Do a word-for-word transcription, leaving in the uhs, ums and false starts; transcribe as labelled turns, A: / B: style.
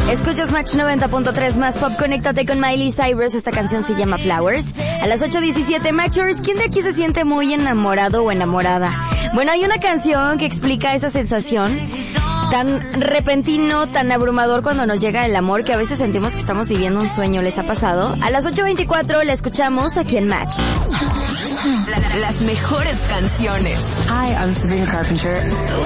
A: Escuchas Match noventa punto tres más pop, conéctate con Miley Cyrus, esta canción se llama Flowers. A las ocho diecisiete, Matchers, ¿quién de aquí se siente muy enamorado o enamorada? Bueno, hay una canción que explica esa sensación tan repentino, tan abrumador cuando nos llega el amor, que a veces sentimos que estamos viviendo un sueño. ¿Les ha pasado? A las ocho veinticuatro la escuchamos aquí en Match.
B: Las mejores canciones.
C: Hi, I'm Sabrina Carpenter.